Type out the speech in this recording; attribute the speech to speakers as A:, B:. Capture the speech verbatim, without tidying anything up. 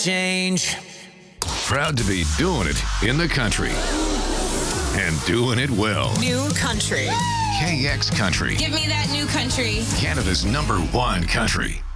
A: Change.
B: Proud to be doing it in the country. And doing it well.
C: New country.
B: K X Country.
C: Give me that new country.
B: Canada's number one country.